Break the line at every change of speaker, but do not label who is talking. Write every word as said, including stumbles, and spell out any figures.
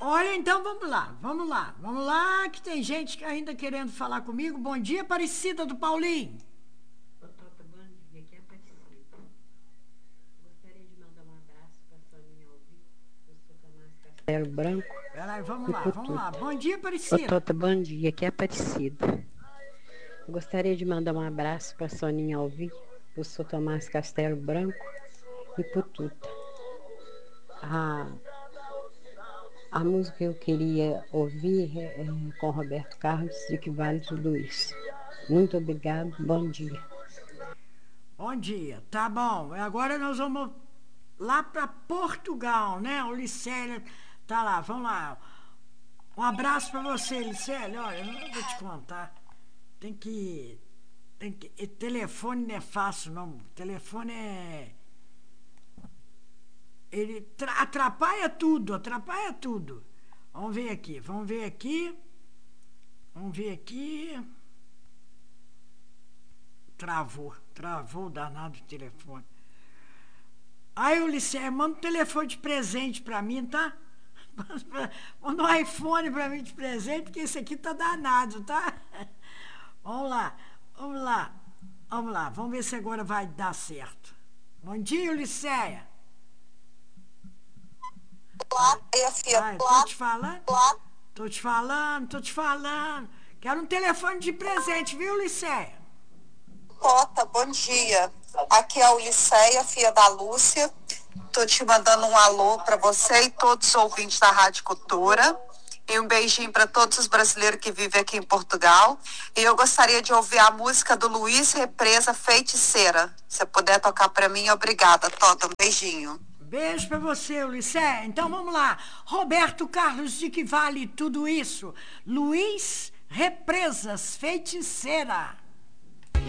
Olha, então vamos lá, vamos lá, vamos lá, que tem gente que ainda querendo falar comigo. Bom dia, Aparecida do Paulinho.
Ô, Tota, bom dia, aqui é a Aparecida. Gostaria de mandar um abraço para a Soninha Alvi, do Sou Tomás Castelo Branco
Peraí, vamos
e
lá,
por
vamos
tudo.
lá. Bom dia,
Ô,
Aparecida.
Tota, bom dia, aqui é a Aparecida. Gostaria de mandar um abraço para a Soninha Alvi, do Sou Tomás Castelo Branco e por tudo. A, a música que eu queria ouvir é, é com Roberto Carlos, de que vale tudo isso. Muito obrigado, bom dia.
Bom dia, tá bom. Agora nós vamos lá para Portugal, né? O Licélia tá lá, vamos lá. Um abraço para você, Licélia. Olha, eu não vou te contar. Tem que. Tem que. e Telefone não é fácil, não. Telefone é. Ele tra- atrapalha tudo, atrapalha tudo. Vamos ver aqui, vamos ver aqui. Vamos ver aqui. Travou, travou o danado o telefone. Aí, Ulisses, manda um telefone de presente pra mim, tá? Manda um iPhone pra mim de presente, porque esse aqui tá danado, tá? Vamos lá, vamos lá, vamos lá. Vamos ver se agora vai dar certo. Bom dia, Ulisseia.
Olá, minha filha.
Ai, tô te falando, tô te falando, tô te falando. Quero um telefone de presente, viu, Ulisseia?
Tota, bom dia. Aqui é a Ulisseia, filha da Lúcia. Tô te mandando um alô para você e todos os ouvintes da Rádio Cultura. E um beijinho para todos os brasileiros que vivem aqui em Portugal. E eu gostaria de ouvir a música do Luiz Represa, Feiticeira. Se puder tocar para mim, obrigada, Tota. Um beijinho.
Beijo pra você, Ulisseia. Então vamos lá. Roberto Carlos, de que vale tudo isso? Luiz Represas, Feiticeira.